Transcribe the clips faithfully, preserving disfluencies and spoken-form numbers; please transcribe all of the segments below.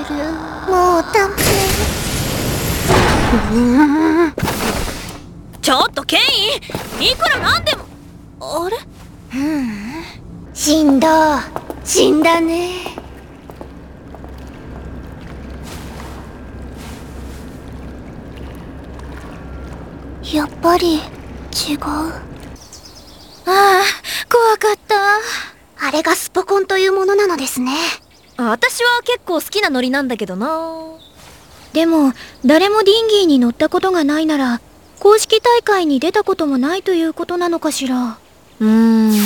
もうダメ。 ちょっとケイン、いくらなんでも。あれ、 うん、死んだ死んだね。やっぱり違う。 ああ、怖かった。 あれがスポコンというものなのですね。 私は結構好きなノリなんだけどな。 でも誰もディンギーに乗ったことがないなら公式大会に出たこともないということなのかしら。 うーんん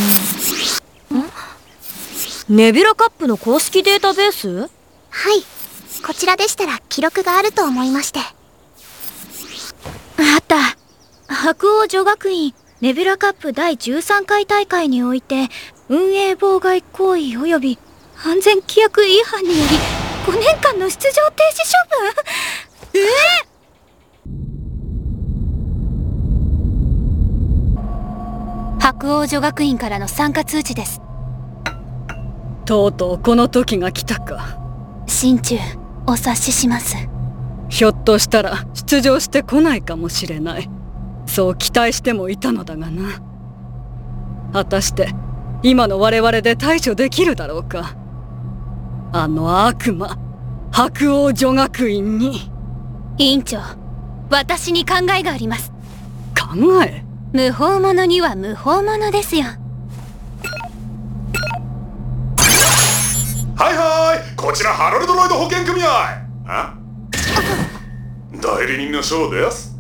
ネビュラカップの公式データベース？ はい、こちらでしたら記録があると思いまして。 あった。白王女学院ネビュラカップだいじゅうさんかい大会において運営妨害行為及び安全規約違反によりごねんかんの出場停止処分。 えー、白王女学院からの参加通知です。 とうとうこの時が来たか。 心中お察しします。 ひょっとしたら出場してこないかもしれない。そう期待してもいたのだがな。果たして今の我々で対処できるだろうか。あの悪魔白王女学院に。 委員長、私に考えがあります。 考え？ 無法者には無法者ですよ。 はいはい、こちらハロルドロイド保険組合。あ代理人のショーです。